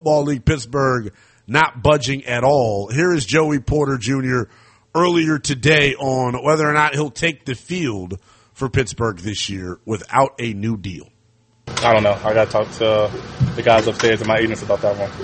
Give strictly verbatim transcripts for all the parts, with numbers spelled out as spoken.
Ball League, Pittsburgh not budging at all. Here is Joey Porter Junior earlier today on whether or not he'll take the field for Pittsburgh this year without a new deal. I don't know. I got to talk to the guys upstairs in my agents about that one.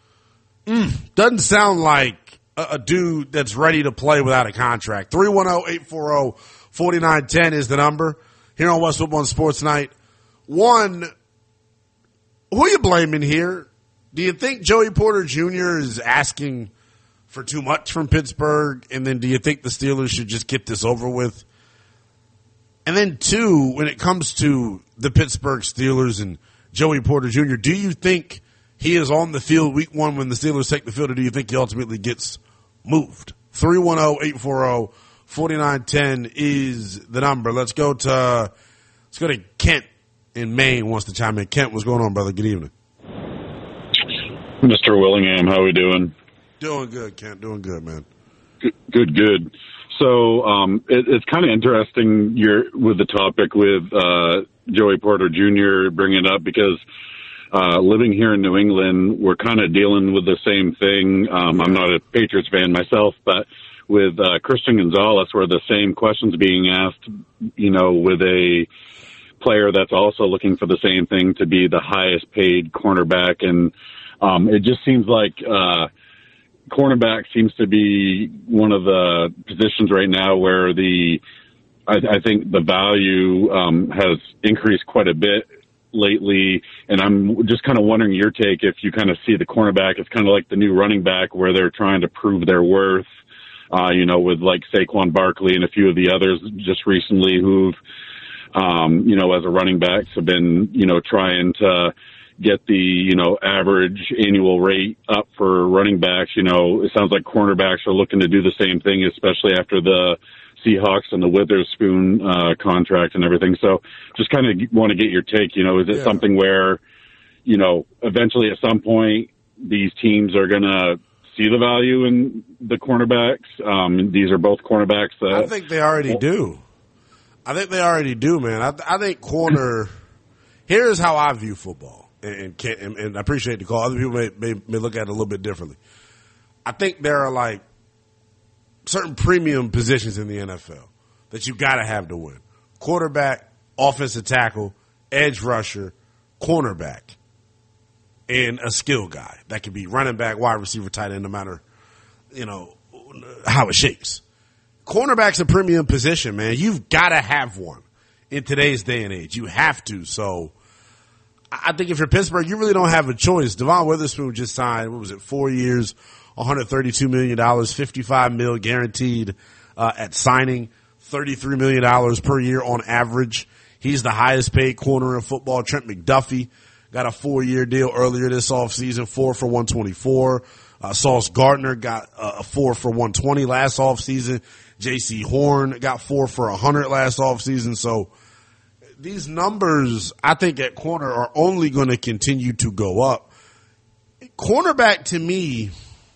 Mm, doesn't sound like a, a dude that's ready to play without a contract. three one zero, eight four zero, four nine one zero is the number here on West Football and Sports Night. One, who are you blaming here? Do you think Joey Porter Junior is asking for too much from Pittsburgh? And then do you think the Steelers should just get this over with? And then two, when it comes to the Pittsburgh Steelers and Joey Porter Junior, do you think he is on the field week one when the Steelers take the field, or do you think he ultimately gets moved? three one zero, eight four zero, four nine one zero is the number. Let's go to, let's go to Kent in Maine wants to chime in. Kent, what's going on, brother? Good evening. Mister Willingham, how we doing? Doing good, Kent. Doing good, man. Good, good. good. So um, it, it's kind of interesting you're, with the topic with uh, Joey Porter Junior bringing it up because uh, living here in New England, we're kind of dealing with the same thing. Um, I'm not a Patriots fan myself, but with uh, Christian Gonzalez, where the same questions being asked, you know, with a player that's also looking for the same thing to be the highest paid cornerback. And Um, it just seems like uh, cornerback seems to be one of the positions right now where the I, I think the value um, has increased quite a bit lately. And I'm just kind of wondering your take if you kind of see the cornerback as kind of like the new running back where they're trying to prove their worth, uh, you know, with like Saquon Barkley and a few of the others just recently who've, um, you know, as a running backs have been, you know, trying to get the, you know, average annual rate up for running backs. You know, it sounds like cornerbacks are looking to do the same thing, especially after the Seahawks and the Witherspoon uh, contract and everything. So just kind of want to get your take, you know, is it yeah. something where, you know, eventually at some point these teams are going to see the value in the cornerbacks? Um, these are both cornerbacks that I think they already well, do. I think they already do, man. I, I think corner – here's how I view football. And, and, and I appreciate the call. Other people may, may, may look at it a little bit differently. I think there are like certain premium positions in the N F L that you got to have to win. Quarterback, offensive tackle, edge rusher, cornerback, and a skill guy. That could be running back, wide receiver, tight end, no matter, you know, how it shakes. Cornerback's a premium position, man. You've got to have one in today's day and age. You have to. So I think if you're Pittsburgh, you really don't have a choice. Devon Witherspoon just signed, what was it, four years, one hundred thirty-two million dollars, fifty-five mil guaranteed uh, at signing, thirty-three million dollars per year on average. He's the highest paid corner in football. Trent McDuffie got a four-year deal earlier this offseason, four for one twenty-four. Uh, Sauce Gardner got uh, a four for one twenty last offseason. J C Horn got four for one hundred last offseason. So these numbers, I think, at corner are only going to continue to go up. Cornerback, to me,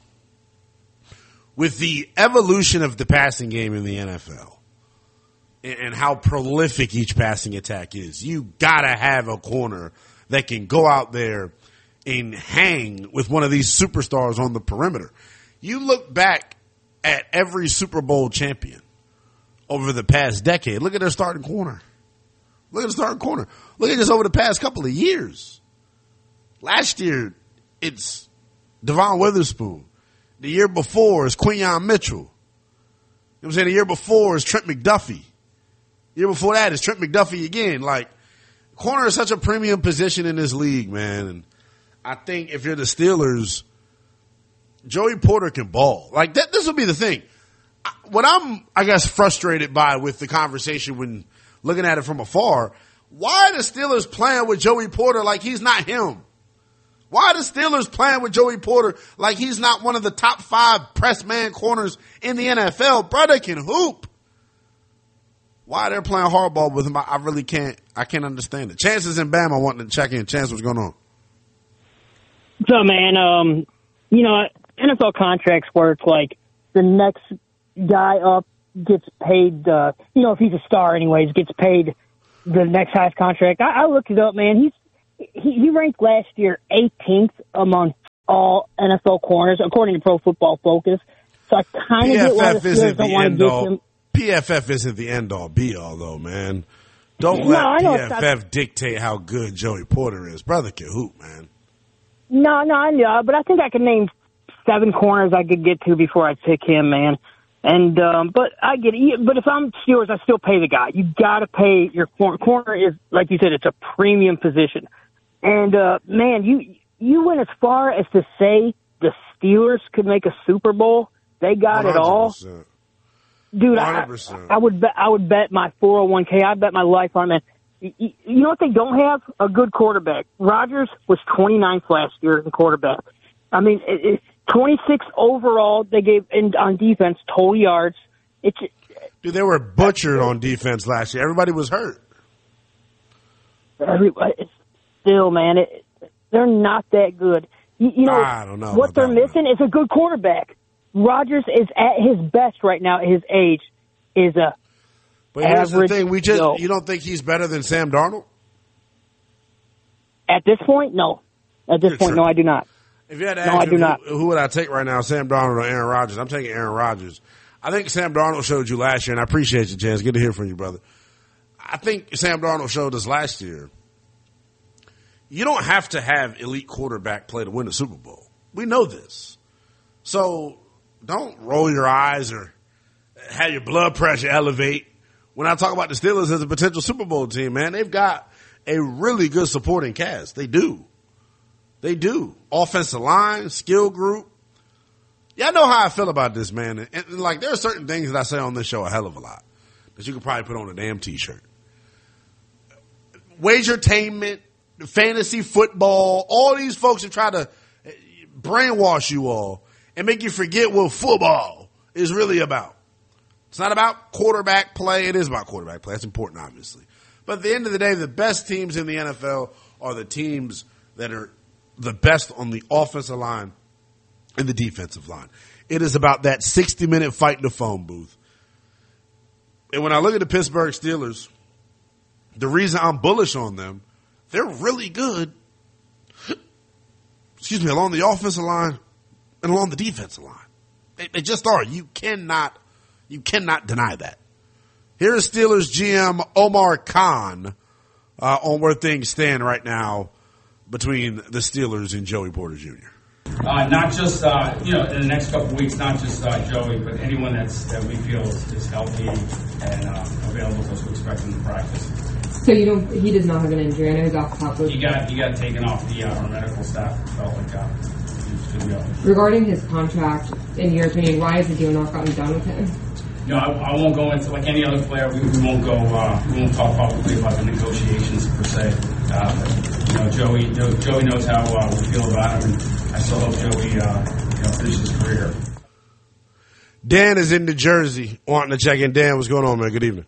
with the evolution of the passing game in the N F L and how prolific each passing attack is, you got to have a corner that can go out there and hang with one of these superstars on the perimeter. You look back at every Super Bowl champion over the past decade. Look at their starting corner. Look at the starting corner. Look at this over the past couple of years. Last year, it's Devon Witherspoon. The year before is Quinyon Mitchell. You know what I'm saying? The year before is Trent McDuffie. The year before that is Trent McDuffie again. Like, corner is such a premium position in this league, man. And I think if you're the Steelers, Joey Porter can ball. Like, that, this will be the thing. What I'm, I guess, frustrated by with the conversation when looking at it from afar, why are the Steelers playing with Joey Porter like he's not him? Why are the Steelers playing with Joey Porter like he's not one of the top five press man corners in the N F L? Brother can hoop. Why they're playing hardball with him, I, I really can't, I can't understand it. Chance is in Bama wanting to check in. Chance, what's going on? So, man, um, you know, N F L contracts work like the next guy up gets paid, uh, you know, if he's a star anyways, gets paid the next highest contract. I, I looked it up, man. He's he, he ranked last year eighteenth among all N F L corners, according to Pro Football Focus. So I kind of get why the Steelers don't want to give him. P F F isn't the end-all, be-all, though, man. Don't No, let I know P it's F F not- dictate how good Joey Porter is. Brother can hoop, man. No, no, I know, but I think I can name seven corners I could get to before I pick him, man. And um, but I get it. But if I'm Steelers, I still pay the guy. You got to pay your corner. Corner is, like you said, it's a premium position. And uh, man, you you went as far as to say the Steelers could make a Super Bowl. They got it all. one hundred percent. Dude, one I, hundred percent. I would bet I would bet my four oh one k. I bet my life on it. You, you know what they don't have? A good quarterback. Rodgers was twenty-ninth last year in quarterback. I mean, it, it's twenty-six overall. They gave in, on defense total yards. It's Dude, they were butchered on defense last year. Everybody was hurt. every, it's still, man. It, they're not that good. You, you know, I don't know what about they're that, missing is a good quarterback. Rodgers is at his best right now at his age. Is a But here's the average thing: we just Joe. you don't think he's better than Sam Darnold? At this point, no. At this You're point, no, tripping. I do not. If you had to No, ask I me do who, not. who would I take right now, Sam Darnold or Aaron Rodgers? I'm taking Aaron Rodgers. I think Sam Darnold showed you last year, and I appreciate you, Chance. Good to hear from you, brother. I think Sam Darnold showed us last year. You don't have to have elite quarterback play to win the Super Bowl. We know this. So don't roll your eyes or have your blood pressure elevate. When I talk about the Steelers as a potential Super Bowl team, man, they've got a really good supporting cast. They do. They do. Offensive line, skill group. Y'all know how I feel about this, man. And, and like, there are certain things that I say on this show a hell of a lot that you could probably put on a damn t-shirt. Wagertainment, fantasy football, all these folks who try to brainwash you all and make you forget what football is really about. It's not about quarterback play. It is about quarterback play. That's important, obviously. But at the end of the day, the best teams in the N F L are the teams that are the best on the offensive line and the defensive line. It is about that sixty-minute fight in the phone booth. And when I look at the Pittsburgh Steelers, the reason I'm bullish on them, they're really good, excuse me, along the offensive line and along the defensive line. They, they just are. You cannot, you cannot deny that. Here is Steelers G M Omar Khan uh, on where things stand right now between the Steelers and Joey Porter Junior Uh, not just, uh, you know, in the next couple of weeks, not just uh, Joey, but anyone that's that we feel is, is healthy and uh, available to us, we expect him to practice. So you don't, he does not have an injury. I know he's off top of. He got he got taken off the uh, our medical staff. Felt like uh, he was good to go. Regarding his contract, in your opinion, why has the deal not gotten done with him? You know, I, I won't go into, like any other player, we, we won't go, uh, we won't talk publicly about the negotiations per se. Uh, but, you know, Joey, you know, Joey knows how uh, we feel about him, and I still hope Joey, uh, you know, finishes his career. Dan is in New Jersey wanting to check in. Dan, what's going on, man? Good evening.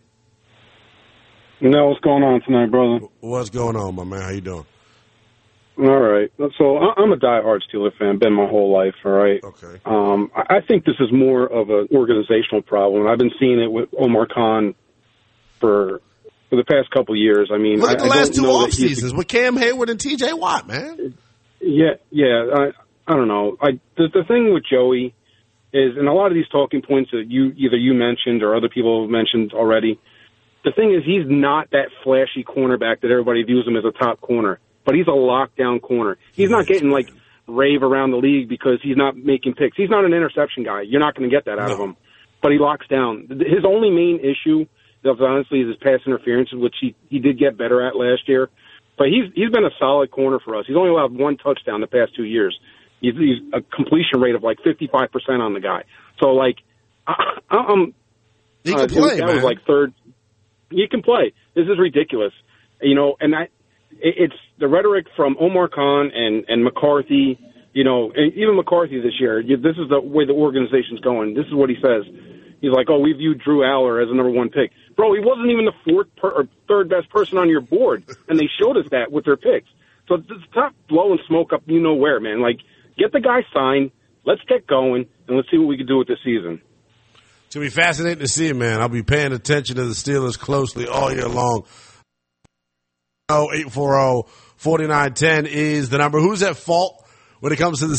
No, what's going on tonight, brother? What's going on, my man? How you doing? All right. So I- I'm a diehard Steeler fan, been my whole life, all right? Okay. Um, I I think this is more of an organizational problem. I've been seeing it with Omar Khan for for the past couple of years. I mean, Look at the I, I last don't two know off that he's- seasons with Cam Hayward and T J Watt, man. Yeah, yeah. I, I don't know. I the, the thing with Joey is, and a lot of these talking points that you either you mentioned or other people have mentioned already, the thing is he's not that flashy cornerback that everybody views him as a top corner, but he's a lockdown corner. He's not getting like rave around the league because he's not making picks. He's not an interception guy. You're not going to get that out No. of him. But he locks down. His only main issue, honestly, is his pass interference, which he, he did get better at last year. But he's he's been a solid corner for us. He's only allowed one touchdown the past two years. He's, he's a completion rate of like fifty-five percent on the guy. So, like, I, I'm... He uh, can play, that man. was like third. He can play. This is ridiculous. You know, and I, it, it's the rhetoric from Omar Khan and, and McCarthy, you know, and even McCarthy this year. You, this is the way the organization's going. This is what he says. He's like, oh, we view Drew Aller as a number one pick. Bro, he wasn't even the fourth per, or third best person on your board, and they showed us that with their picks. So just stop blowing smoke up you know where, man. Like, get the guy signed. Let's get going, and let's see what we can do with this season. It's going to be fascinating to see, man. I'll be paying attention to the Steelers closely all year long. Oh, eight four zero, four nine one zero is the number. Who's at fault when it comes to the